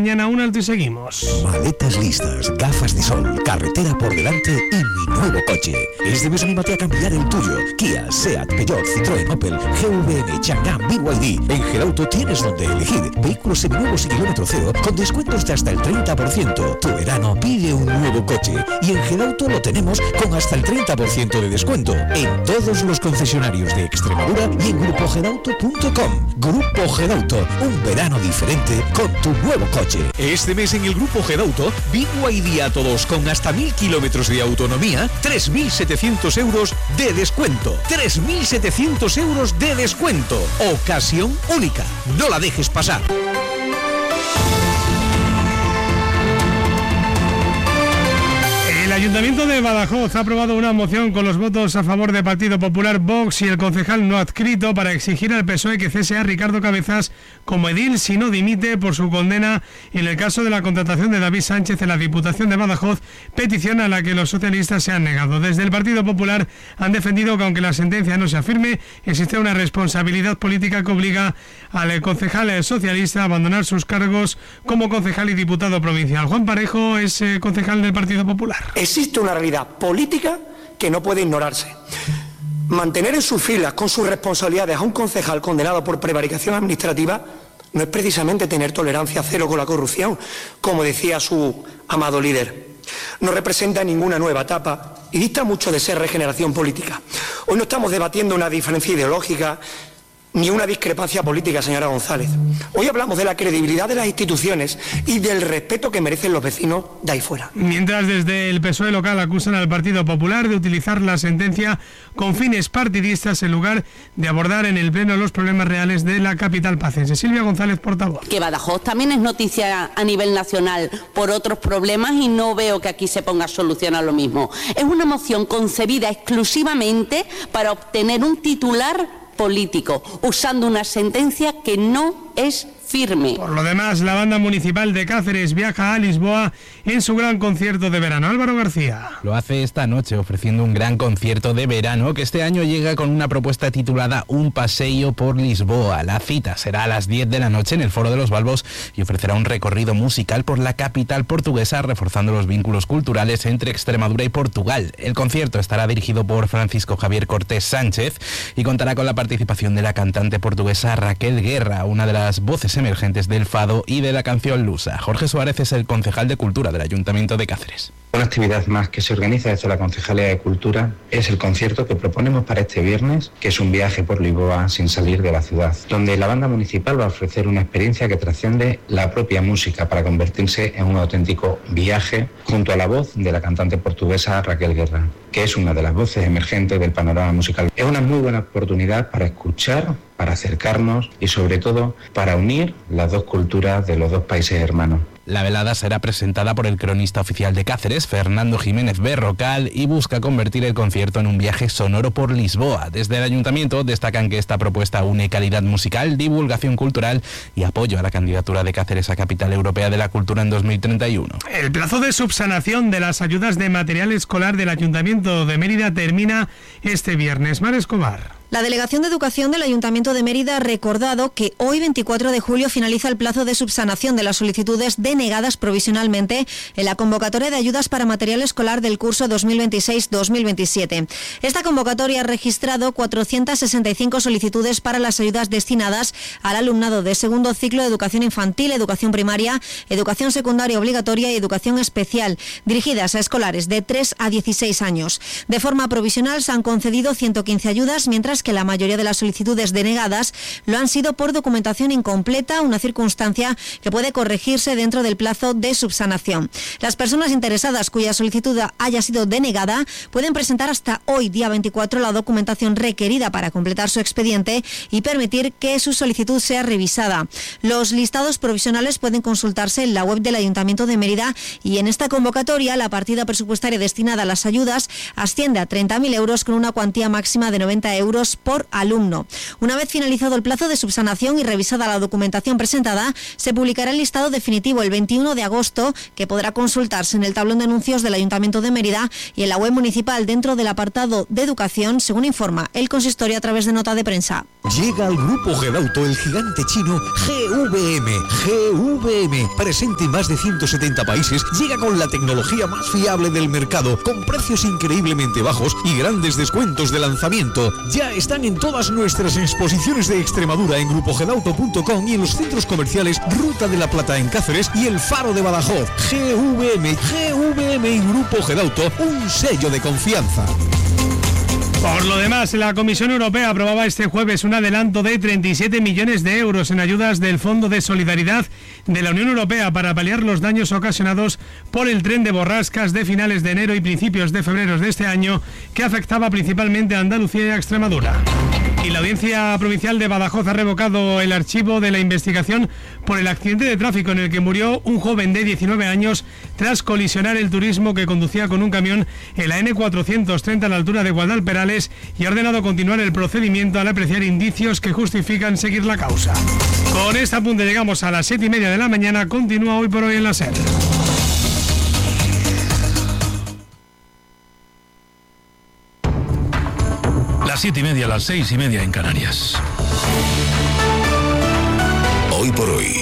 mañana, un alto y seguimos. Maletas listas, gafas de sol, carretera por delante y mi nuevo coche. Este mes anímate a cambiar el tuyo. Kia, Seat, Peugeot, Citroën, Opel, GVM, Chang'an, BYD. En Gelauto tienes donde elegir vehículos seminuevos y kilómetro cero con descuentos de hasta el 30%. Tu verano pide un nuevo coche y en Gelauto lo tenemos con hasta el 30% de descuento en todos los concesionarios de Extremadura y en grupogelauto.com. Grupo Gelauto, un verano diferente con tu nuevo coche. Este mes en el Grupo Gelauto, BYD a todos con hasta 1000 kilómetros de autonomía, 3.700 euros de descuento. 3.700 euros de descuento. Ocasión única. No la dejes pasar. El Ayuntamiento de Badajoz ha aprobado una moción con los votos a favor del Partido Popular, Vox y el concejal no adscrito para exigir al PSOE que cese a Ricardo Cabezas como edil si no dimite por su condena en el caso de la contratación de David Sánchez en la Diputación de Badajoz, petición a la que los socialistas se han negado. Desde el Partido Popular han defendido que aunque la sentencia no sea firme, existe una responsabilidad política que obliga al concejal socialista a abandonar sus cargos como concejal y diputado provincial. Juan Parejo es concejal del Partido Popular. Existe una realidad política que no puede ignorarse. Mantener en sus filas con sus responsabilidades a un concejal condenado por prevaricación administrativa no es precisamente tener tolerancia cero con la corrupción, como decía su amado líder. No representa ninguna nueva etapa y dista mucho de ser regeneración política. Hoy no estamos debatiendo una diferencia ideológica ni una discrepancia política, señora González. Hoy hablamos de la credibilidad de las instituciones y del respeto que merecen los vecinos de ahí fuera. Mientras desde el PSOE local acusan al Partido Popular de utilizar la sentencia con fines partidistas en lugar de abordar en el Pleno los problemas reales de la capital pacense. Silvia González, portavoz. Que Badajoz también es noticia a nivel nacional por otros problemas y no veo que aquí se ponga solución a lo mismo. Es una moción concebida exclusivamente para obtener un titular político, usando una sentencia que no es firme. Por lo demás, la banda municipal de Cáceres viaja a Lisboa en su gran concierto de verano. Álvaro García. Lo hace esta noche ofreciendo un gran concierto de verano que este año llega con una propuesta titulada Un paseo por Lisboa. La cita será a las 10 de la noche en el Foro de los Balbos y ofrecerá un recorrido musical por la capital portuguesa, reforzando los vínculos culturales entre Extremadura y Portugal. El concierto estará dirigido por Francisco Javier Cortés Sánchez y contará con la participación de la cantante portuguesa Raquel Guerra, una de las voces emergentes del fado y de la canción lusa. Jorge Suárez es el concejal de Cultura del Ayuntamiento de Cáceres. Una actividad más que se organiza desde la Concejalía de Cultura es el concierto que proponemos para este viernes, que es un viaje por Lisboa sin salir de la ciudad, donde la banda municipal va a ofrecer una experiencia que trasciende la propia música para convertirse en un auténtico viaje junto a la voz de la cantante portuguesa Raquel Guerra, que es una de las voces emergentes del panorama musical. Es una muy buena oportunidad para escuchar, para acercarnos y sobre todo para unir las dos culturas de los dos países hermanos. La velada será presentada por el cronista oficial de Cáceres, Fernando Jiménez Berrocal, y busca convertir el concierto en un viaje sonoro por Lisboa. Desde el Ayuntamiento destacan que esta propuesta une calidad musical, divulgación cultural y apoyo a la candidatura de Cáceres a Capital Europea de la Cultura en 2031. El plazo de subsanación de las ayudas de material escolar del Ayuntamiento de Mérida termina este viernes. Mar Escobar. La Delegación de Educación del Ayuntamiento de Mérida ha recordado que hoy, 24 de julio, finaliza el plazo de subsanación de las solicitudes denegadas provisionalmente en la convocatoria de ayudas para material escolar del curso 2026-2027. Esta convocatoria ha registrado 465 solicitudes para las ayudas destinadas al alumnado de segundo ciclo de educación infantil, educación primaria, educación secundaria obligatoria y educación especial, dirigidas a escolares de 3 a 16 años. De forma provisional se han concedido 115 ayudas, mientras que la mayoría de las solicitudes denegadas lo han sido por documentación incompleta, una circunstancia que puede corregirse dentro del plazo de subsanación. Las personas interesadas cuya solicitud haya sido denegada pueden presentar hasta hoy, día 24, la documentación requerida para completar su expediente y permitir que su solicitud sea revisada. Los listados provisionales pueden consultarse en la web del Ayuntamiento de Mérida y en esta convocatoria la partida presupuestaria destinada a las ayudas asciende a 30.000 euros con una cuantía máxima de 90 euros euros por alumno. Una vez finalizado el plazo de subsanación y revisada la documentación presentada, se publicará el listado definitivo el 21 de agosto, que podrá consultarse en el tablón de anuncios del Ayuntamiento de Mérida y en la web municipal dentro del apartado de educación, según informa el consistorio a través de nota de prensa. Llega al grupo Gedauto el gigante chino GVM. GVM, presente en más de 170 países, llega con la tecnología más fiable del mercado, con precios increíblemente bajos y grandes descuentos de lanzamiento. Ya están en todas nuestras exposiciones de Extremadura en grupogedauto.com y en los centros comerciales Ruta de la Plata en Cáceres y El Faro de Badajoz. GVM y Grupo Gedauto, un sello de confianza. Por lo demás, la Comisión Europea aprobaba este jueves un adelanto de 37 millones de euros en ayudas del Fondo de Solidaridad de la Unión Europea para paliar los daños ocasionados por el tren de borrascas de finales de enero y principios de febrero de este año, que afectaba principalmente a Andalucía y a Extremadura. Y la Audiencia Provincial de Badajoz ha revocado el archivo de la investigación por el accidente de tráfico en el que murió un joven de 19 años tras colisionar el turismo que conducía con un camión en la N430 a la altura de Guadalperales, y ha ordenado continuar el procedimiento al apreciar indicios que justifican seguir la causa. Con este apunte llegamos a las 7:30 de la mañana. Continúa Hoy por Hoy en la SER. Las 7:30, las 6:30 en Canarias. Hoy por Hoy,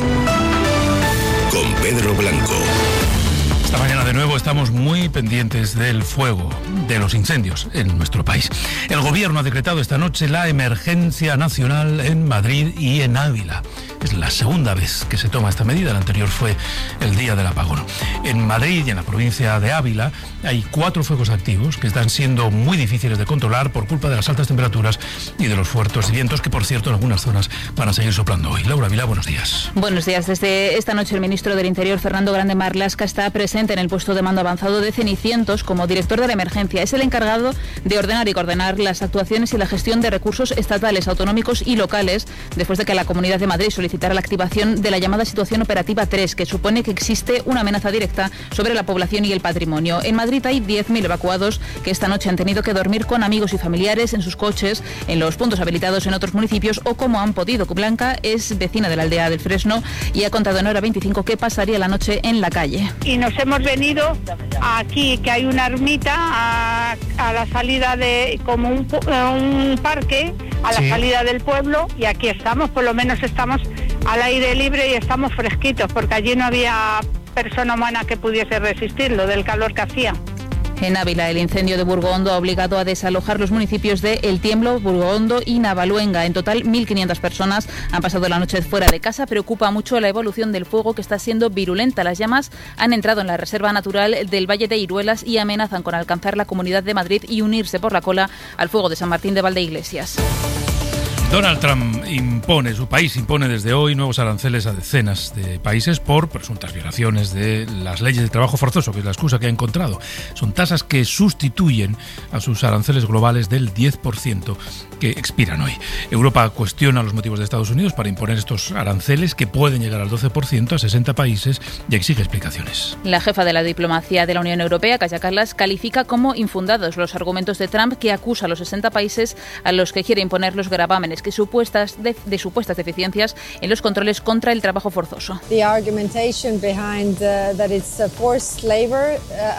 con Pedro Blanco. Esta mañana de nuevo estamos muy pendientes del fuego, de los incendios en nuestro país. El gobierno ha decretado esta noche la emergencia nacional en Madrid y en Ávila. Es la segunda vez que se toma esta medida, la anterior fue el día del apagón. En Madrid y en la provincia de Ávila hay 4 fuegos activos que están siendo muy difíciles de controlar por culpa de las altas temperaturas y de los fuertes vientos que, por cierto, en algunas zonas van a seguir soplando hoy. Laura Vilá, buenos días. Buenos días. Desde esta noche el ministro del Interior, Fernando Grande Marlaska, está presente en el puesto de mando avanzado de Cenicientos como director de la emergencia. Es el encargado de ordenar y coordinar las actuaciones y la gestión de recursos estatales, autonómicos y locales, después de que la Comunidad de Madrid solicitara la activación de la llamada Situación Operativa 3, que supone que existe una amenaza directa sobre la población y el patrimonio. En Madrid hay 10.000 evacuados que esta noche han tenido que dormir con amigos y familiares en sus coches, en los puntos habilitados en otros municipios o como han podido. Blanca es vecina de la aldea del Fresno y ha contado en Hora 25 que pasaría la noche en la calle. Y nos hemos venido aquí, que hay una ermita a la salida de como un parque a la salida del pueblo, y aquí estamos, por lo menos estamos al aire libre y estamos fresquitos, porque allí no había persona humana que pudiese resistirlo del calor que hacía. En Ávila, el incendio de Burgoondo ha obligado a desalojar los municipios de El Tiemblo, Burgoondo y Navaluenga. En total, 1.500 personas han pasado la noche fuera de casa. Preocupa mucho la evolución del fuego, que está siendo virulenta. Las llamas han entrado en la Reserva Natural del Valle de Iruelas y amenazan con alcanzar la Comunidad de Madrid y unirse por la cola al fuego de San Martín de Valdeiglesias. Donald Trump su país impone desde hoy nuevos aranceles a decenas de países por presuntas violaciones de las leyes de trabajo forzoso, que es la excusa que ha encontrado. Son tasas que sustituyen a sus aranceles globales del 10% que expiran hoy. Europa cuestiona los motivos de Estados Unidos para imponer estos aranceles, que pueden llegar al 12% a 60 países, y exige explicaciones. La jefa de la diplomacia de la Unión Europea, Kaja Kallas, califica como infundados los argumentos de Trump, que acusa a los 60 países a los que quiere imponer los gravámenes de supuestas deficiencias en los controles contra el trabajo forzoso. The argumentation behind that it's forced labor,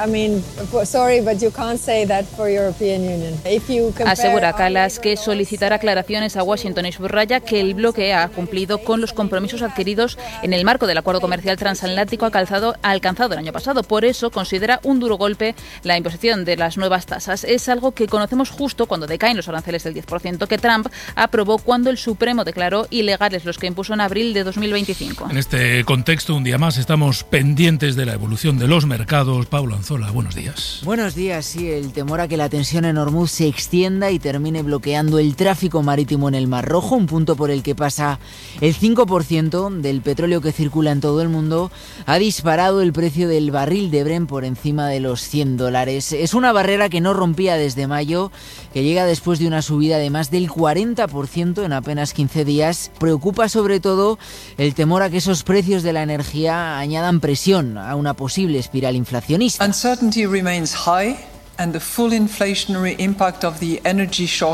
sorry, but you can't say that for European Union. Asegura Kallas que solicitará aclaraciones a Washington y subraya que el bloque ha cumplido con los compromisos adquiridos en el marco del acuerdo comercial transatlántico alcanzado el año pasado. Por eso considera un duro golpe la imposición de las nuevas tasas. Es algo que conocemos justo cuando decaen los aranceles del 10% que Trump aprobó cuando el Supremo declaró ilegales los que impuso en abril de 2025. En este contexto, un día más, estamos pendientes de la evolución de los mercados. Pablo Anzola, buenos días. Buenos días. Sí, el temor a que la tensión en Hormuz se extienda y termine bloqueando el tráfico marítimo en el Mar Rojo, un punto por el que pasa el 5% del petróleo que circula en todo el mundo, ha disparado el precio del barril de Brent por encima de los $100. Es una barrera que no rompía desde mayo, que llega después de una subida de más del 40% en apenas 15 días. Preocupa sobre todo el temor a que esos precios de la energía añadan presión a una posible espiral inflacionista. Uncertainty remains high and the full inflationary impact of the energy shock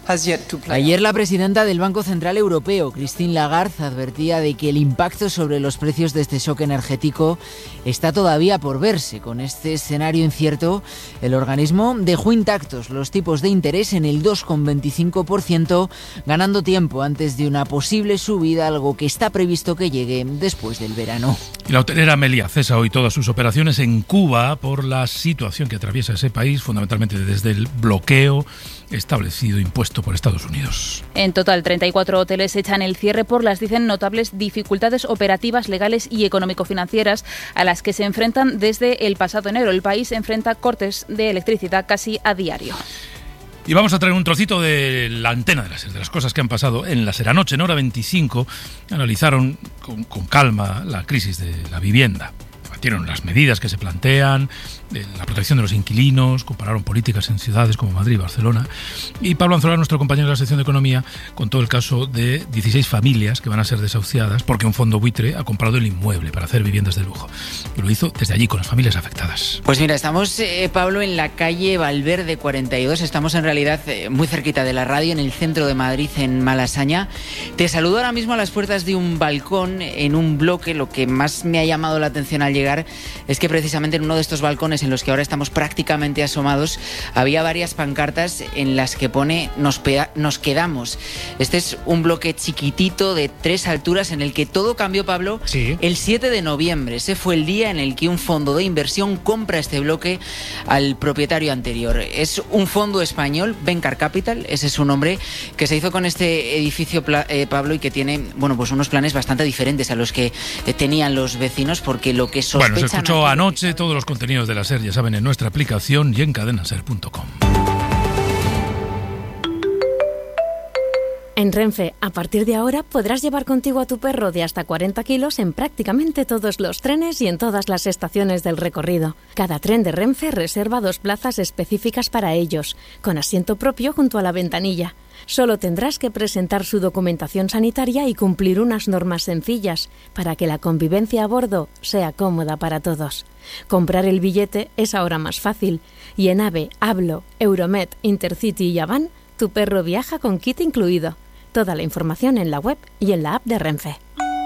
Ayer la presidenta del Banco Central Europeo, Christine Lagarde, advertía de que el impacto sobre los precios de este shock energético está todavía por verse. Con este escenario incierto, el organismo dejó intactos los tipos de interés en el 2,25%, ganando tiempo antes de una posible subida, algo que está previsto que llegue después del verano. Y la hotelera Meliá cesa hoy todas sus operaciones en Cuba por la situación que atraviesa ese país, fundamentalmente desde el bloqueo establecido, impuesto por Estados Unidos. En total, 34 hoteles echan el cierre por las, dicen, notables dificultades operativas, legales y económico-financieras a las que se enfrentan desde el pasado enero. El país enfrenta cortes de electricidad casi a diario. Y vamos a traer un trocito de la antena de las cosas que han pasado en la SER. Anoche, en Hora 25, analizaron con calma la crisis de la vivienda. Debatieron las medidas que se plantean, la protección de los inquilinos, compararon políticas en ciudades como Madrid y Barcelona. Y Pablo Anzola, nuestro compañero de la sección de Economía, contó el caso de 16 familias que van a ser desahuciadas porque un fondo buitre ha comprado el inmueble para hacer viviendas de lujo. Y lo hizo desde allí, con las familias afectadas. Pues mira, estamos, Pablo, en la calle Valverde 42. Estamos en realidad muy cerquita de la radio, en el centro de Madrid, en Malasaña. Te saludo ahora mismo a las puertas de un balcón en un bloque. Lo que más me ha llamado la atención al llegar es que precisamente en uno de estos balcones en los que ahora estamos prácticamente asomados había varias pancartas en las que pone nos quedamos. Este es un bloque chiquitito de 3 alturas en el que todo cambió, Pablo, sí, el 7 de noviembre. Ese fue el día en el que un fondo de inversión compra este bloque al propietario anterior. Es un fondo español, Bencar Capital, ese es su nombre, que se hizo con este edificio, Pablo, y que tiene, bueno, pues unos planes bastante diferentes a los que tenían los vecinos, porque lo que sospechan... Bueno, se escuchó anoche. Todos los contenidos de la SER, ya saben, en nuestra aplicación y en cadenaser.com. En Renfe, a partir de ahora podrás llevar contigo a tu perro de hasta 40 kilos en prácticamente todos los trenes y en todas las estaciones del recorrido. Cada tren de Renfe reserva 2 plazas específicas para ellos, con asiento propio junto a la ventanilla. Solo tendrás que presentar su documentación sanitaria y cumplir unas normas sencillas para que la convivencia a bordo sea cómoda para todos. Comprar el billete es ahora más fácil y en AVE, Hablo, Euromet, Intercity y Avan, tu perro viaja con kit incluido. Toda la información en la web y en la app de Renfe.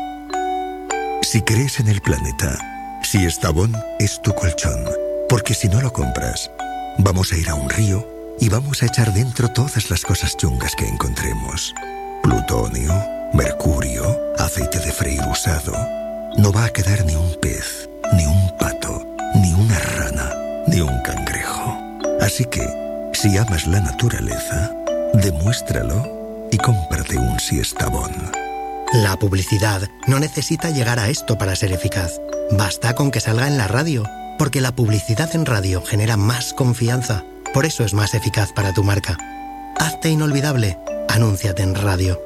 Si crees en el planeta, si Estavón es tu colchón, porque si no lo compras, vamos a ir a un río y vamos a echar dentro todas las cosas chungas que encontremos. Plutonio, mercurio, aceite de freír usado. No va a quedar ni un pez, ni un pato, ni una rana, ni un cangrejo. Así que, si amas la naturaleza, demuéstralo y cómprate un Siestabón. La publicidad no necesita llegar a esto para ser eficaz. Basta con que salga en la radio, porque la publicidad en radio genera más confianza. Por eso es más eficaz para tu marca. Hazte inolvidable. Anúnciate en radio.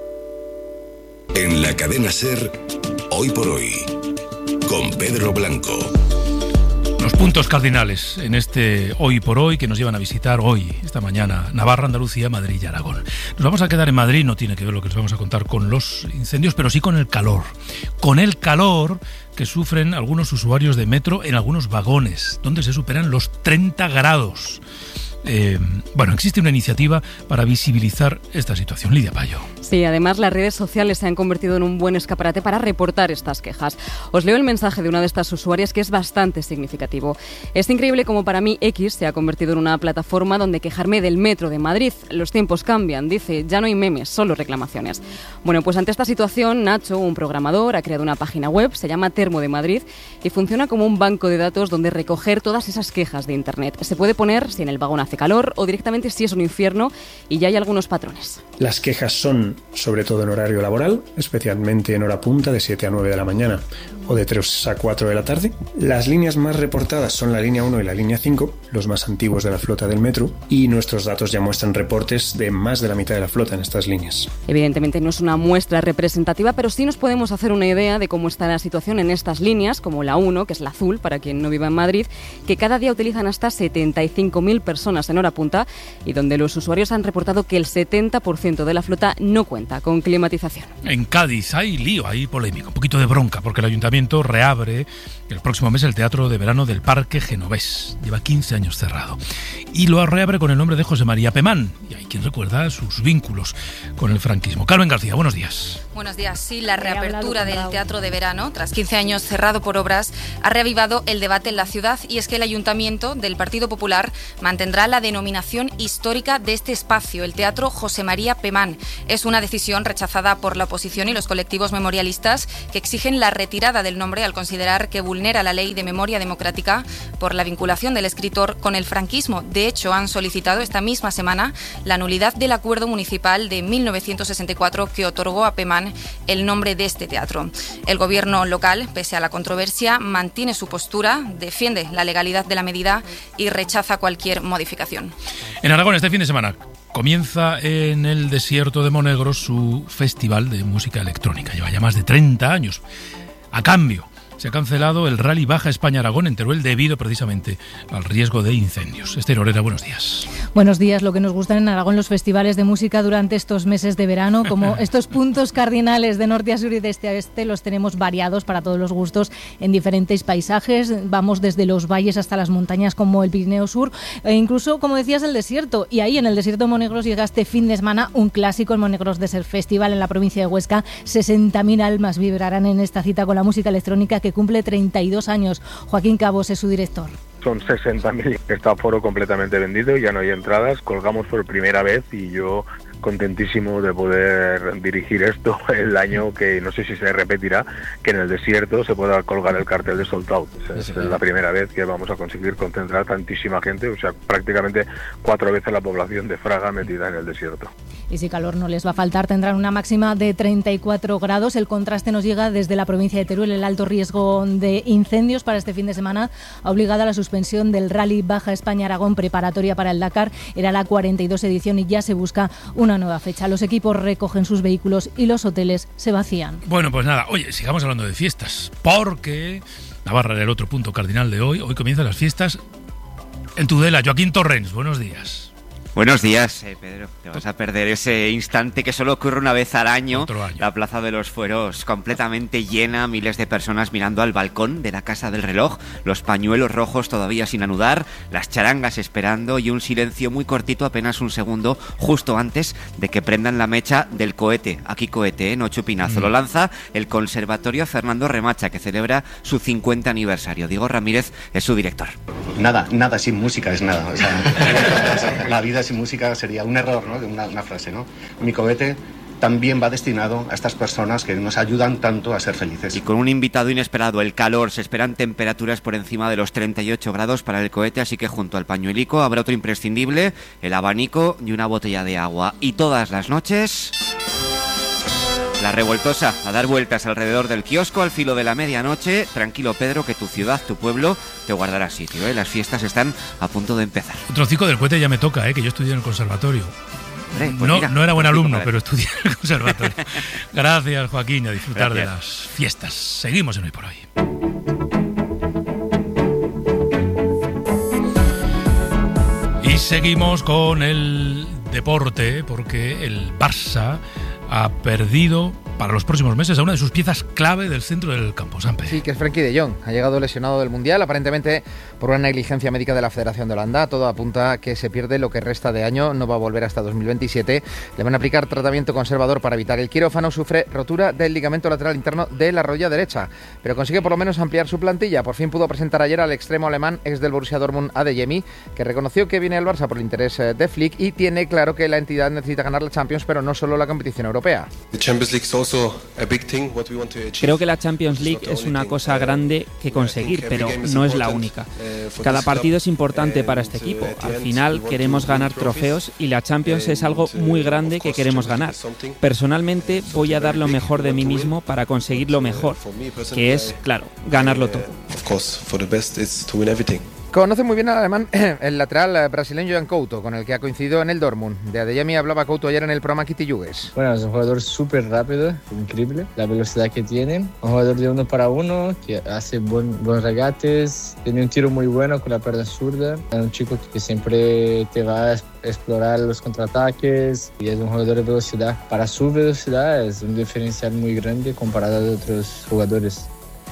En la cadena SER, Hoy por Hoy, con Pedro Blanco. Los puntos cardinales en este Hoy por Hoy que nos llevan a visitar hoy, esta mañana, Navarra, Andalucía, Madrid y Aragón. Nos vamos a quedar en Madrid, no tiene que ver lo que les vamos a contar con los incendios, pero sí con el calor. Con el calor que sufren algunos usuarios de metro en algunos vagones, donde se superan los 30 grados. Bueno, existe una iniciativa para visibilizar esta situación. Lidia Payo. Sí, además las redes sociales se han convertido en un buen escaparate para reportar estas quejas. Os leo el mensaje de una de estas usuarias que es bastante significativo. Es increíble cómo para mí X se ha convertido en una plataforma donde quejarme del metro de Madrid. Los tiempos cambian, dice, ya no hay memes, solo reclamaciones. Bueno, pues ante esta situación, Nacho, un programador, ha creado una página web, se llama Termo de Madrid, y funciona como un banco de datos donde recoger todas esas quejas de Internet. Se puede poner si en el vagón hace calor o directamente si es un infierno, y ya hay algunos patrones. Las quejas son sobre todo en horario laboral, especialmente en hora punta de 7 a 9 de la mañana o de 3 a 4 de la tarde. Las líneas más reportadas son la línea 1 y la línea 5, los más antiguos de la flota del metro, y nuestros datos ya muestran reportes de más de la mitad de la flota en estas líneas. Evidentemente no es una muestra representativa, pero sí nos podemos hacer una idea de cómo está la situación en estas líneas, como la 1, que es la azul, para quien no viva en Madrid, que cada día utilizan hasta 75.000 personas personas en hora punta y donde los usuarios han reportado que el 70% de la flota no cuenta con climatización. En Cádiz hay lío, hay polémica, un poquito de bronca, porque el ayuntamiento reabre el próximo mes el Teatro de Verano del Parque Genovés. Lleva 15 años cerrado. Y lo reabre con el nombre de José María Pemán. Y hay quien recuerda sus vínculos con el franquismo. Carmen García, buenos días. Buenos días. Sí, la reapertura del Teatro de Verano, tras 15 años cerrado por obras, ha reavivado el debate en la ciudad, y es que el Ayuntamiento del Partido Popular mantendrá la denominación histórica de este espacio, el Teatro José María Pemán. Es una decisión rechazada por la oposición y los colectivos memorialistas, que exigen la retirada del nombre al considerar que vulnera la ley de memoria democrática por la vinculación del escritor con el franquismo. De hecho, han solicitado esta misma semana la nulidad del acuerdo municipal de 1964 que otorgó a Pemán el nombre de este teatro. El gobierno local, pese a la controversia, mantiene su postura, defiende la legalidad de la medida y rechaza cualquier modificación. En Aragón, este fin de semana comienza en el desierto de Monegros su festival de música electrónica. Lleva ya más de 30 años. A cambio, se ha cancelado el Rally Baja España-Aragón en Teruel debido precisamente al riesgo de incendios. Esther Orera, buenos días. Buenos días. Lo que nos gustan en Aragón los festivales de música durante estos meses de verano, como estos puntos cardinales de norte a sur y de este a oeste, los tenemos variados para todos los gustos en diferentes paisajes. Vamos desde los valles hasta las montañas como el Pirineo Sur e incluso, como decías, el desierto. Y ahí en el desierto de Monegros llega este fin de semana un clásico, el Monegros Desert Festival en la provincia de Huesca. 60.000 almas vibrarán en esta cita con la música electrónica que cumple 32 años. Joaquín Cabos es su director. Son 60.000, está aforo completamente vendido, ya no hay entradas, colgamos por primera vez y yo contentísimo de poder dirigir esto el año que no sé si se repetirá, que en el desierto se pueda colgar el cartel de Sold Out. Es la primera vez que vamos a conseguir concentrar tantísima gente, o sea, prácticamente 4 veces la población de Fraga metida en el desierto. Y si calor no les va a faltar, tendrán una máxima de 34 grados. El contraste nos llega desde la provincia de Teruel. El alto riesgo de incendios para este fin de semana ha obligado a la suspensión del Rally Baja España-Aragón preparatoria para el Dakar. Era la 42 edición y ya se busca una nueva fecha. Los equipos recogen sus vehículos y los hoteles se vacían. Bueno, pues nada, oye, sigamos hablando de fiestas, porque Navarra era el otro punto cardinal de hoy. Hoy comienzan las fiestas en Tudela. Joaquín Torrens, buenos días. Buenos días, Pedro. Te vas a perder ese instante que solo ocurre una vez al año. La Plaza de los Fueros completamente llena, miles de personas mirando al balcón de la Casa del Reloj, los pañuelos rojos todavía sin anudar, las charangas esperando y un silencio muy cortito, apenas un segundo, justo antes de que prendan la mecha del cohete. Aquí cohete, no chupinazo. Lo lanza el Conservatorio Fernando Remacha, que celebra su 50 aniversario. Diego Ramírez es su director. Nada sin música es nada. O sea, la vida sin música sería un error, ¿no? De una frase, ¿no? Mi cohete también va destinado a estas personas que nos ayudan tanto a ser felices. Y con un invitado inesperado, el calor, se esperan temperaturas por encima de los 38 grados para el cohete, así que junto al pañuelico habrá otro imprescindible, el abanico y una botella de agua. Y todas las noches... La revoltosa, a dar vueltas alrededor del kiosco al filo de la medianoche. Tranquilo, Pedro, que tu ciudad, tu pueblo, te guardará sitio, ¿eh? Las fiestas están a punto de empezar. Un trocico del cohete ya me toca, que yo estudié en el conservatorio. Pues no era buen alumno, pero estudié en el conservatorio. Gracias, Joaquín, a disfrutar de las fiestas. Seguimos en Hoy por Hoy. Y seguimos con el deporte, porque el Barça ha perdido para los próximos meses a una de sus piezas clave del centro del campo, Sampe. Sí, que es Frenkie de Jong. Ha llegado lesionado del Mundial, aparentemente por una negligencia médica de la Federación de Holanda. Todo apunta a que se pierde lo que resta de año, no va a volver hasta 2027. Le van a aplicar tratamiento conservador para evitar el quirófano. Sufre rotura del ligamento lateral interno de la rodilla derecha, pero consigue por lo menos ampliar su plantilla. Por fin pudo presentar ayer al extremo alemán, ex del Borussia Dortmund, Adeyemi, que reconoció que viene al Barça por el interés de Flick y tiene claro que la entidad necesita ganar la Champions, pero no solo la competición europea. Creo que la Champions League es una cosa grande que conseguir, pero no es la única. Cada partido es importante para este equipo. Al final queremos ganar trofeos y la Champions es algo muy grande que queremos ganar. Personalmente voy a dar lo mejor de mí mismo para conseguir lo mejor, que es, claro, ganarlo todo. Conoce muy bien al alemán el lateral brasileño Jan Couto, con el que ha coincidido en el Dortmund. De Adeyemi hablaba Couto ayer en el programa Kitty Yugues. Bueno, es un jugador súper rápido, increíble, la velocidad que tiene. Un jugador de 1 para 1, que hace buenos regates, tiene un tiro muy bueno con la pierna zurda. Es un chico que siempre te va a explorar los contraataques y es un jugador de velocidad. Para su velocidad es un diferencial muy grande comparado a otros jugadores.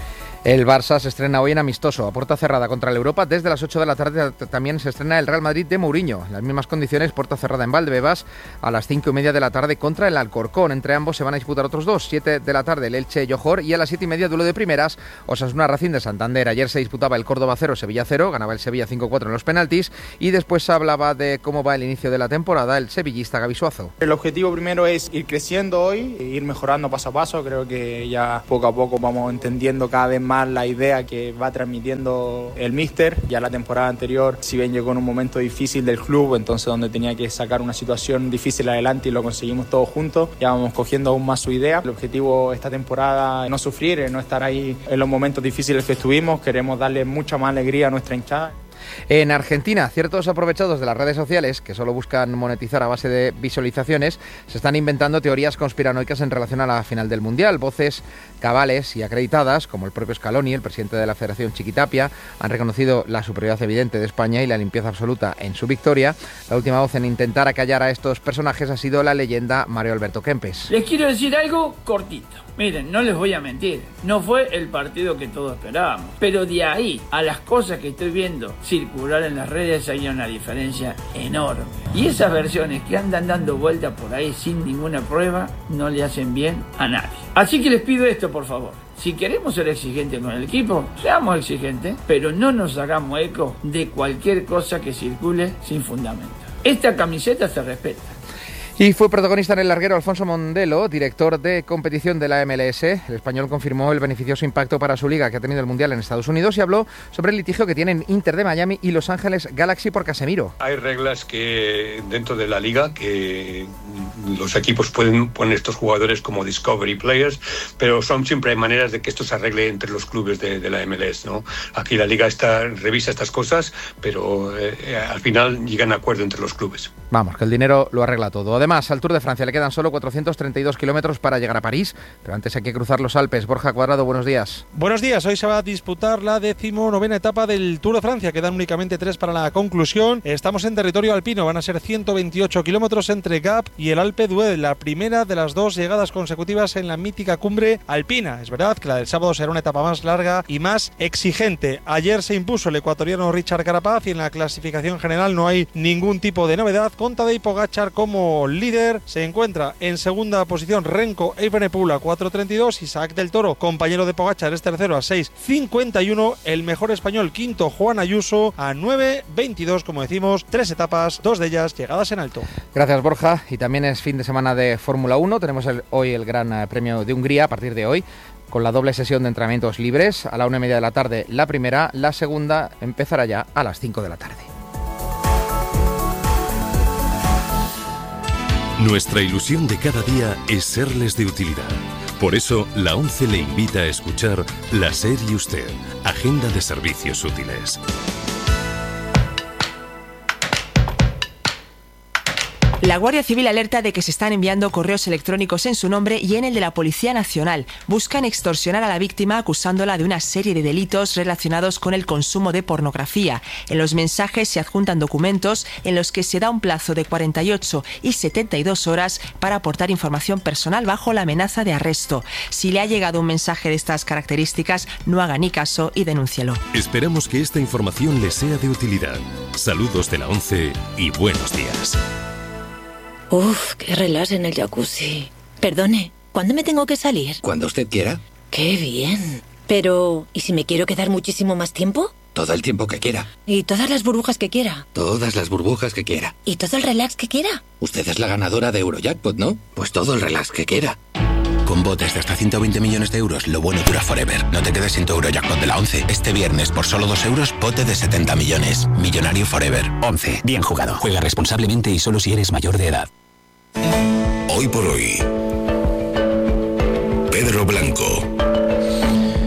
El Barça se estrena hoy en amistoso, a puerta cerrada contra el Europa. Desde las 8 de la tarde también se estrena el Real Madrid de Mourinho. En las mismas condiciones, puerta cerrada en Valdebebas, a las 5:30 de la tarde contra el Alcorcón. Entre ambos se van a disputar otros dos. 7 de la tarde el Elche-Johor y a las 7:30 duelo de primeras, Osasuna-Racing de Santander. Ayer se disputaba el Córdoba 0, Sevilla 0, ganaba el Sevilla 5-4 en los penaltis y después se hablaba de cómo va el inicio de la temporada el sevillista Gavi Suazo. El objetivo primero es ir creciendo hoy, ir mejorando paso a paso. Creo que ya poco a poco vamos entendiendo cada vez más la idea que va transmitiendo el míster. Ya la temporada anterior, si bien llegó en un momento difícil del club, entonces donde tenía que sacar una situación difícil adelante y lo conseguimos todos juntos, ya vamos cogiendo aún más su idea. El objetivo esta temporada es no sufrir, no estar ahí en los momentos difíciles que estuvimos. Queremos darle mucha más alegría a nuestra hinchada. En Argentina, ciertos aprovechados de las redes sociales, que solo buscan monetizar a base de visualizaciones, se están inventando teorías conspiranoicas en relación a la final del Mundial. Voces cabales y acreditadas, como el propio Scaloni, el presidente de la Federación Chiquitapia, han reconocido la superioridad evidente de España y la limpieza absoluta en su victoria. La última voz en intentar acallar a estos personajes ha sido la leyenda Mario Alberto Kempes. Les quiero decir algo cortito. Miren, no les voy a mentir, no fue el partido que todos esperábamos, pero de ahí a las cosas que estoy viendo circular en las redes hay una diferencia enorme. Y esas versiones que andan dando vueltas por ahí sin ninguna prueba no le hacen bien a nadie. Así que les pido esto, por favor. Si queremos ser exigentes con el equipo, seamos exigentes, pero no nos hagamos eco de cualquier cosa que circule sin fundamento. Esta camiseta se respeta. Y fue protagonista en el larguero Alfonso Mondelo, director de competición de la MLS. El español confirmó el beneficioso impacto para su liga que ha tenido el Mundial en Estados Unidos y habló sobre el litigio que tienen Inter de Miami y Los Ángeles Galaxy por Casemiro. Hay reglas que dentro de la liga que los equipos pueden poner estos jugadores como discovery players, pero siempre hay maneras de que esto se arregle entre los clubes de la MLS, ¿no? Aquí la liga revisa estas cosas, pero al final llegan a acuerdo entre los clubes. Vamos, que el dinero lo arregla todo. Además, al Tour de Francia le quedan solo 432 kilómetros para llegar a París, pero antes hay que cruzar los Alpes. Borja Cuadrado, buenos días. Buenos días, hoy se va a disputar la 19ª etapa del Tour de Francia, quedan únicamente 3 para la conclusión. Estamos en territorio alpino, van a ser 128 kilómetros entre Gap y el Alpe d'Huez, la primera de las 2 llegadas consecutivas en la mítica cumbre alpina. Es verdad que la del sábado será una etapa más larga y más exigente. Ayer se impuso el ecuatoriano Richard Carapaz y en la clasificación general no hay ningún tipo de novedad, con Tadej Pogačar como líder. Se encuentra en segunda posición Renko Evenepoel a 4.32, Isaac del Toro, compañero de Pogačar, es tercero a 6.51, el mejor español quinto Juan Ayuso a 9.22, como decimos, 3 etapas, 2 de ellas llegadas en alto. Gracias, Borja. Y también es fin de semana de Fórmula 1, tenemos hoy el Gran Premio de Hungría a partir de hoy, con la doble sesión de entrenamientos libres, a la 1:30 de la tarde la primera, la segunda empezará ya a las 5 de la tarde. Nuestra ilusión de cada día es serles de utilidad. Por eso, la ONCE le invita a escuchar La SER y Usted, Agenda de Servicios Útiles. La Guardia Civil alerta de que se están enviando correos electrónicos en su nombre y en el de la Policía Nacional. Buscan extorsionar a la víctima acusándola de una serie de delitos relacionados con el consumo de pornografía. En los mensajes se adjuntan documentos en los que se da un plazo de 48 y 72 horas para aportar información personal bajo la amenaza de arresto. Si le ha llegado un mensaje de estas características, no haga ni caso y denúncielo. Esperamos que esta información le sea de utilidad. Saludos de la ONCE y buenos días. Uf, qué relax en el jacuzzi. Perdone, ¿cuándo me tengo que salir? Cuando usted quiera. ¡Qué bien! Pero, ¿y si me quiero quedar muchísimo más tiempo? Todo el tiempo que quiera. ¿Y todas las burbujas que quiera? Todas las burbujas que quiera. ¿Y todo el relax que quiera? Usted es la ganadora de Eurojackpot, ¿no? Pues todo el relax que quiera. Con botes de hasta 120 millones de euros, lo bueno dura forever. No te quedes sin tu Eurojackpot de la ONCE. Este viernes, por solo 2 euros, bote de 70 millones. Millonario forever. ONCE. Bien jugado. Juega responsablemente y solo si eres mayor de edad. Hoy por hoy, Pedro Blanco. La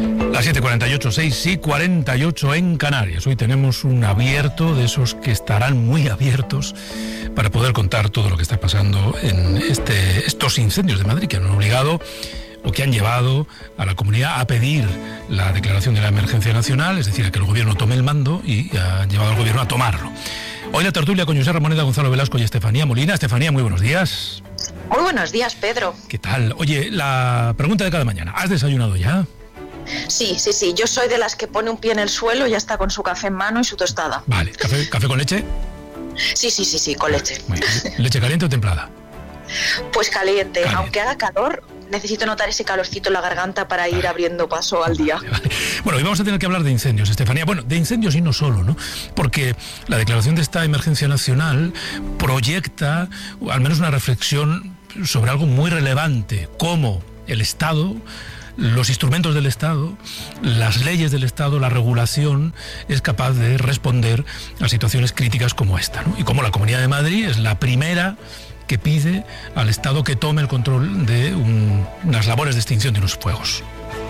Las 7:48, 6:48 en Canarias. Hoy tenemos un abierto de esos que estarán muy abiertos para poder contar todo lo que está pasando en estos incendios de Madrid que han obligado o que han llevado a la comunidad a pedir la declaración de la emergencia nacional, es decir, a que el gobierno tome el mando, y han llevado al gobierno a tomarlo. Hoy la tertulia con José Ramoneda, Gonzalo Velasco y Estefanía Molina. Estefanía, muy buenos días. Muy buenos días, Pedro. ¿Qué tal? Oye, la pregunta de cada mañana. ¿Has desayunado ya? Sí. Yo soy de las que pone un pie en el suelo y ya está con su café en mano y su tostada. Vale. ¿Café con leche? Sí, con leche. Muy bien. ¿Leche caliente o templada? Pues caliente. Aunque haga calor, necesito notar ese calorcito en la garganta para ir abriendo paso al día. Vale. Bueno, hoy vamos a tener que hablar de incendios, Estefanía. Bueno, de incendios y no solo, ¿no? Porque la declaración de esta emergencia nacional proyecta al menos una reflexión sobre algo muy relevante, como el Estado, los instrumentos del Estado, las leyes del Estado, la regulación es capaz de responder a situaciones críticas como esta, ¿no? Y como la Comunidad de Madrid es la primera que pide al Estado que tome el control de unas labores de extinción de unos fuegos.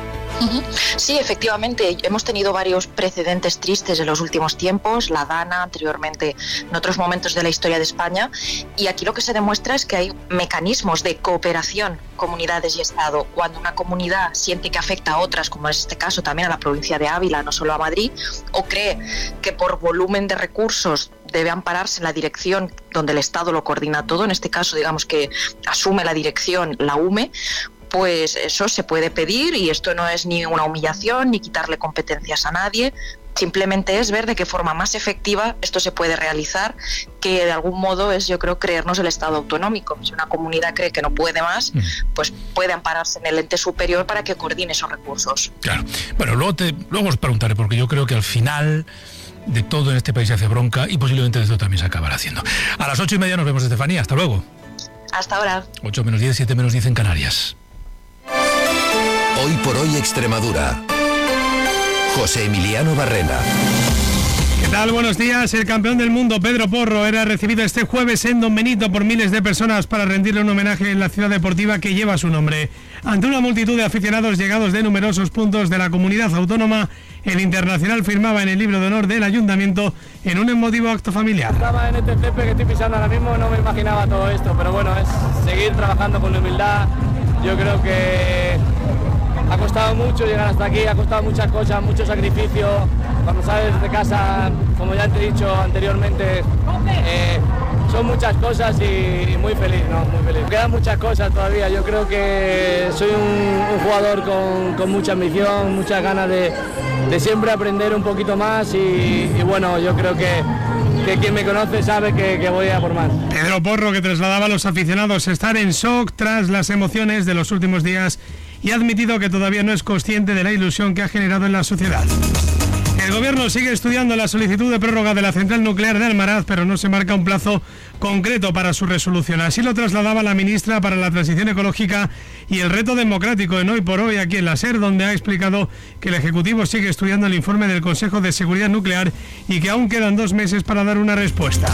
Sí, efectivamente, hemos tenido varios precedentes tristes en los últimos tiempos, la Dana, anteriormente en otros momentos de la historia de España, y aquí lo que se demuestra es que hay mecanismos de cooperación, comunidades y Estado. Cuando una comunidad siente que afecta a otras, como es este caso también a la provincia de Ávila, no solo a Madrid, o cree que por volumen de recursos debe ampararse en la dirección donde el Estado lo coordina todo, en este caso digamos que asume la dirección la UME, pues eso se puede pedir, y esto no es ni una humillación ni quitarle competencias a nadie, simplemente es ver de qué forma más efectiva esto se puede realizar, que de algún modo es, yo creo, creernos el Estado autonómico. Si una comunidad cree que no puede más, pues puede ampararse en el ente superior para que coordine esos recursos. Claro. Bueno, luego os preguntaré, porque yo creo que al final de todo en este país se hace bronca y posiblemente de esto también se acabará haciendo. A las 8:30 nos vemos, Estefanía. Hasta luego. Hasta ahora. 8:10, 7:10 en Canarias. Hoy por hoy Extremadura. José Emiliano Barrena. ¿Qué tal? Buenos días. El campeón del mundo, Pedro Porro, era recibido este jueves en Don Benito por miles de personas para rendirle un homenaje en la ciudad deportiva que lleva su nombre. Ante una multitud de aficionados llegados de numerosos puntos de la comunidad autónoma, el internacional firmaba en el libro de honor del ayuntamiento en un emotivo acto familiar. Estaba en este césped que estoy pisando ahora mismo, no me imaginaba todo esto, pero bueno, es seguir trabajando con humildad. Yo creo que ha costado mucho llegar hasta aquí, ha costado muchas cosas, mucho sacrificio. Cuando sales de casa, como ya te he dicho anteriormente, son muchas cosas y muy feliz, ¿no? Muy feliz. Quedan muchas cosas todavía. Yo creo que soy un jugador con mucha ambición, muchas ganas de siempre aprender un poquito más y bueno, yo creo que quien me conoce sabe que voy a por más. Pedro Porro, que trasladaba a los aficionados estar en shock tras las emociones de los últimos días, y ha admitido que todavía no es consciente de la ilusión que ha generado en la sociedad. El gobierno sigue estudiando la solicitud de prórroga de la central nuclear de Almaraz, pero no se marca un plazo concreto para su resolución. Así lo trasladaba la ministra para la Transición Ecológica y el Reto Democrático en Hoy por Hoy aquí en la SER, donde ha explicado que el Ejecutivo sigue estudiando el informe del Consejo de Seguridad Nuclear y que aún quedan 2 meses para dar una respuesta.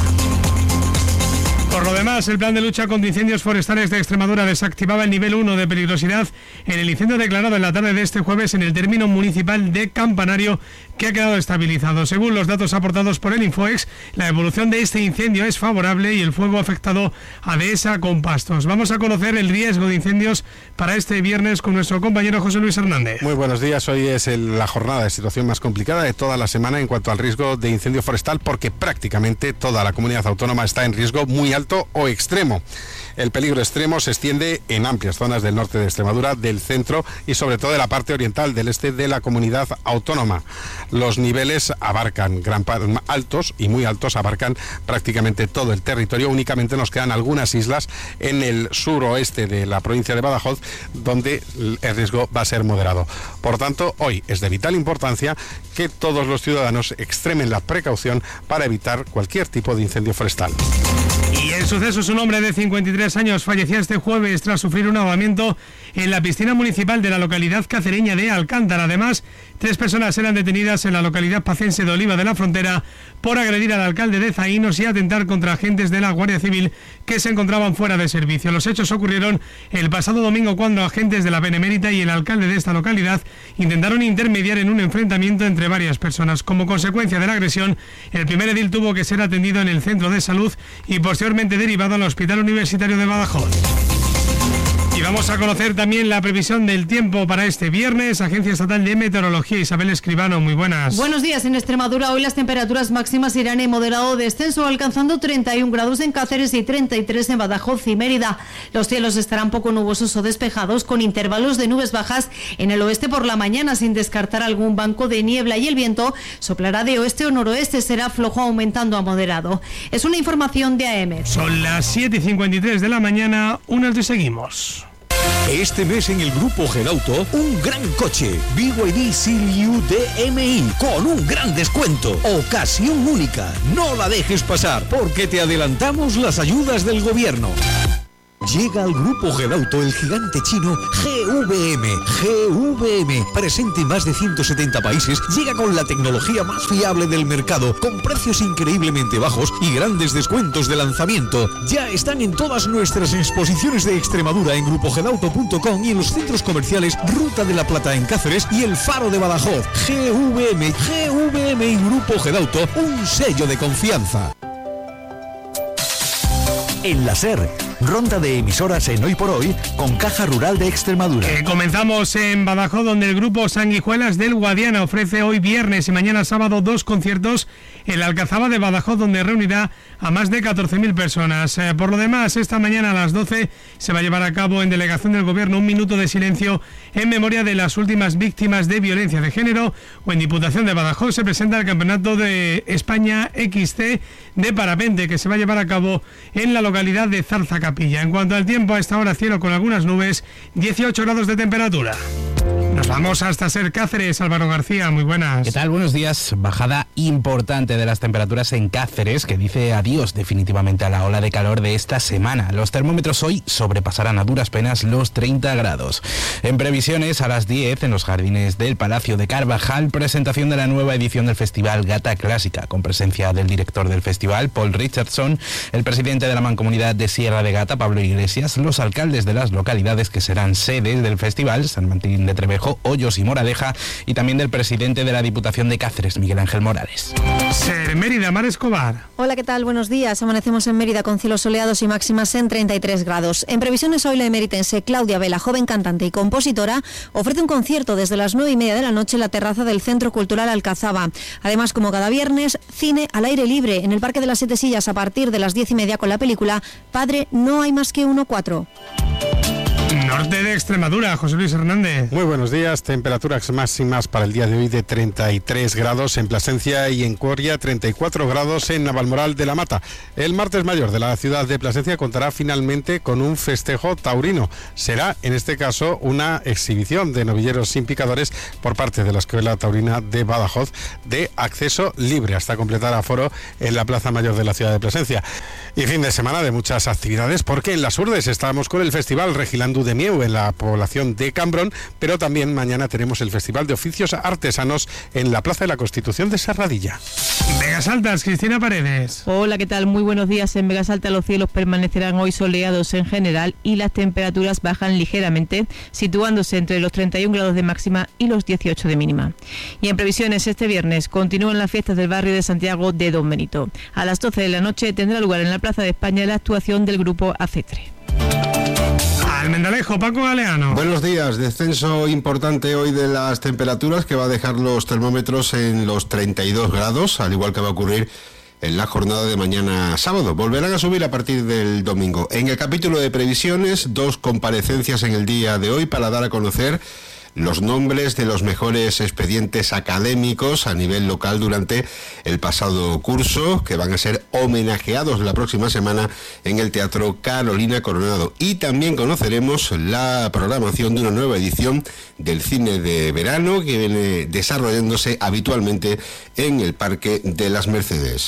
Por lo demás, el plan de lucha contra incendios forestales de Extremadura desactivaba el nivel 1 de peligrosidad en el incendio declarado en la tarde de este jueves en el término municipal de Campanario, que ha quedado estabilizado. Según los datos aportados por el Infoex, la evolución de este incendio es favorable y el fuego ha afectado a Dehesa con Pastos. Vamos a conocer el riesgo de incendios para este viernes con nuestro compañero José Luis Hernández. Muy buenos días. Hoy es la jornada de situación más complicada de toda la semana en cuanto al riesgo de incendio forestal, porque prácticamente toda la comunidad autónoma está en riesgo muy alto o extremo. El peligro extremo se extiende en amplias zonas del norte de Extremadura, del centro y sobre todo de la parte oriental del este de la comunidad autónoma. Los niveles abarcan altos y muy altos, abarcan prácticamente todo el territorio. Únicamente nos quedan algunas islas en el suroeste de la provincia de Badajoz, donde el riesgo va a ser moderado. Por tanto, hoy es de vital importancia que todos los ciudadanos extremen la precaución para evitar cualquier tipo de incendio forestal. Y es sucesos, un hombre de 53 años falleció este jueves tras sufrir un ahogamiento en la piscina municipal de la localidad cacereña de Alcántara. Además, 3 personas eran detenidas en la localidad pacense de Oliva de la Frontera por agredir al alcalde de Zaínos y atentar contra agentes de la Guardia Civil que se encontraban fuera de servicio. Los hechos ocurrieron el pasado domingo cuando agentes de la Benemérita y el alcalde de esta localidad intentaron intermediar en un enfrentamiento entre varias personas. Como consecuencia de la agresión, el primer edil tuvo que ser atendido en el centro de salud y posteriormente derivado al Hospital Universitario de Badajoz. Y vamos a conocer también la previsión del tiempo para este viernes. Agencia Estatal de Meteorología, Isabel Escribano, muy buenas. Buenos días. En Extremadura hoy las temperaturas máximas irán en moderado descenso, alcanzando 31 grados en Cáceres y 33 en Badajoz y Mérida. Los cielos estarán poco nubosos o despejados, con intervalos de nubes bajas en el oeste por la mañana, sin descartar algún banco de niebla, y el viento soplará de oeste o noroeste, será flojo aumentando a moderado. Es una información de AM. Son las 7:53 de la mañana, un alto y seguimos. Este mes en el Grupo Gedauto, un gran coche, BYD Seal-U DMI, con un gran descuento. Ocasión única, no la dejes pasar, porque te adelantamos las ayudas del gobierno. Llega al Grupo Gedauto el gigante chino GVM, presente en más de 170 países, llega con la tecnología más fiable del mercado, con precios increíblemente bajos y grandes descuentos de lanzamiento. Ya están en todas nuestras exposiciones de Extremadura en grupogedauto.com y en los centros comerciales Ruta de la Plata en Cáceres y El Faro de Badajoz. GVM y Grupo Gedauto, un sello de confianza. En la SER, ronda de emisoras en Hoy por Hoy con Caja Rural de Extremadura. Comenzamos en Badajoz, donde el grupo Sanguijuelas del Guadiana ofrece hoy viernes y mañana sábado 2 conciertos en la Alcazaba de Badajoz, donde reunirá a más de 14.000 personas. Por lo demás, esta mañana a las 12 se va a llevar a cabo en delegación del Gobierno un minuto de silencio en memoria de las últimas víctimas de violencia de género, o en Diputación de Badajoz se presenta el Campeonato de España XC de parapente, que se va a llevar a cabo en la localidad de Zarzacapilla. En cuanto al tiempo, a esta hora cielo con algunas nubes, 18 grados de temperatura. Nos vamos hasta Ser Cáceres. Álvaro García, muy buenas. ¿Qué tal? Buenos días. Bajada importante de las temperaturas en Cáceres, que dice adiós definitivamente a la ola de calor de esta semana. Los termómetros hoy sobrepasarán a duras penas los 30 grados. En previsiones, a las 10, en los jardines del Palacio de Carvajal, presentación de la nueva edición del Festival Gata Clásica, con presencia del director del festival, Paul Richardson, el presidente de la Mancomunidad de Sierra de Gata, Pablo Iglesias, los alcaldes de las localidades que serán sedes del festival, San Martín de Trevejo, Hoyos y Moraleja, y también del presidente de la Diputación de Cáceres, Miguel Ángel Morales. Ser Mérida, Mar Escobar. Hola, ¿qué tal? Buenos días. Amanecemos en Mérida con cielos soleados y máximas en 33 grados. En previsiones, hoy la emeritense Claudia Vela, joven cantante y compositora, ofrece un concierto desde las 9:30 de la noche en la terraza del Centro Cultural Alcazaba. Además, como cada viernes, cine al aire libre en el Parque de las Siete Sillas a partir de las 10:30 con la película Padre, no hay más que uno 4. Norte de Extremadura, José Luis Hernández. Muy buenos días. Temperaturas máximas para el día de hoy de 33 grados en Plasencia y en Coria, 34 grados en Navalmoral de la Mata. El martes mayor de la ciudad de Plasencia contará finalmente con un festejo taurino. Será, en este caso, una exhibición de novilleros sin picadores por parte de la Escuela Taurina de Badajoz, de acceso libre hasta completar aforo en la Plaza Mayor de la ciudad de Plasencia. Y fin de semana de muchas actividades, porque en Las Urdes estamos con el Festival Regilandú de Mieu en la población de Cambrón, pero también mañana tenemos el Festival de Oficios Artesanos en la Plaza de la Constitución de Serradilla. Vegas Altas, Cristina Paredes. Hola, ¿qué tal? Muy buenos días. En Vegas Altas los cielos permanecerán hoy soleados en general y las temperaturas bajan ligeramente, situándose entre los 31 grados de máxima y los 18 de mínima. Y en previsiones, este viernes continúan las fiestas del barrio de Santiago de Don Benito. A las 12 de la noche tendrá lugar en la Plaza de España la actuación del grupo Acetre. Almendalejo, Paco Galeano. Buenos días. Descenso importante hoy de las temperaturas, que va a dejar los termómetros en los 32 grados, al igual que va a ocurrir en la jornada de mañana sábado. Volverán a subir a partir del domingo. En el capítulo de previsiones, 2 comparecencias en el día de hoy para dar a conocer los nombres de los mejores expedientes académicos a nivel local durante el pasado curso, que van a ser homenajeados la próxima semana en el Teatro Carolina Coronado. Y también conoceremos la programación de una nueva edición del cine de verano que viene desarrollándose habitualmente en el Parque de las Mercedes.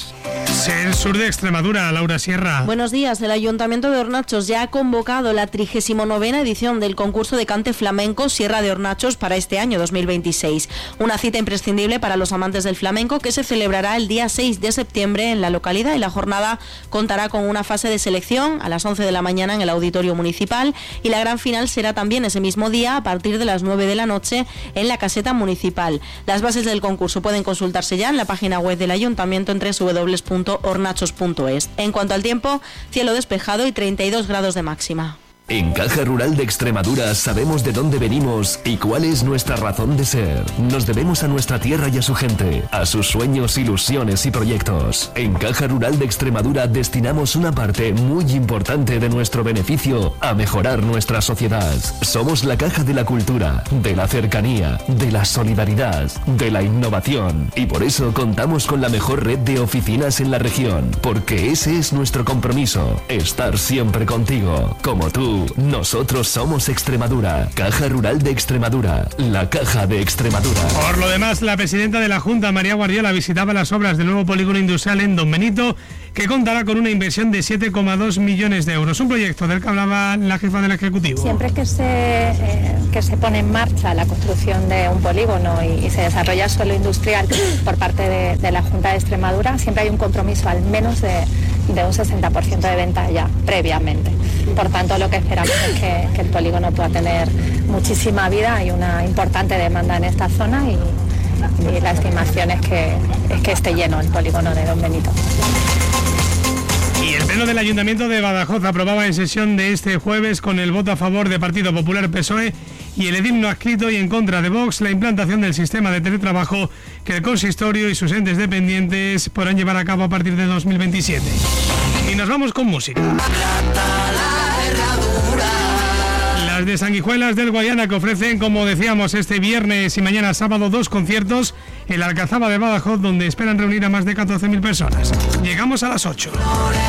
El sur de Extremadura, Laura Sierra. Buenos días. El Ayuntamiento de Hornachos ya ha convocado la 39ª edición del concurso de cante flamenco Sierra de Hornachos para este año 2026. Una cita imprescindible para los amantes del flamenco que se celebrará el día 6 de septiembre en la localidad, y la jornada contará con una fase de selección a las 11 de la mañana en el Auditorio Municipal, y la gran final será también ese mismo día a partir de las 9 de la noche en la caseta municipal. Las bases del concurso pueden consultarse ya en la página web del Ayuntamiento en www.hornachos.es. En cuanto al tiempo, cielo despejado y 32 grados de máxima. En Caja Rural de Extremadura sabemos de dónde venimos y cuál es nuestra razón de ser. Nos debemos a nuestra tierra y a su gente, a sus sueños, ilusiones y proyectos. En Caja Rural de Extremadura destinamos una parte muy importante de nuestro beneficio a mejorar nuestra sociedad. Somos la caja de la cultura, de la cercanía, de la solidaridad, de la innovación, y por eso contamos con la mejor red de oficinas en la región, porque ese es nuestro compromiso, estar siempre contigo, como tú. Nosotros somos Extremadura. Caja Rural de Extremadura. La Caja de Extremadura. Por lo demás, la presidenta de la Junta, María Guardiola, visitaba las obras del nuevo polígono industrial en Don Benito, que contará con una inversión de 7,2 millones de euros. Un proyecto del que hablaba la jefa del Ejecutivo. Siempre que se pone en marcha la construcción de un polígono y se desarrolla suelo industrial por parte de la Junta de Extremadura, siempre hay un compromiso al menos de un 60% de venta ya previamente. Por tanto, lo que esperamos es que el polígono pueda tener muchísima vida y una importante demanda en esta zona, y la estimación es que esté lleno el polígono de Don Benito. Y el Pleno del Ayuntamiento de Badajoz aprobaba en sesión de este jueves, con el voto a favor de Partido Popular, PSOE y el edil no adscrito, y en contra de Vox, la implantación del sistema de teletrabajo que el consistorio y sus entes dependientes podrán llevar a cabo a partir de 2027. Y nos vamos con música. Las de Sanguijuelas del Guadiana, que ofrecen, como decíamos, este viernes y mañana sábado 2 conciertos en la Alcazaba de Badajoz, donde esperan reunir a más de 14.000 personas. Llegamos a las 8.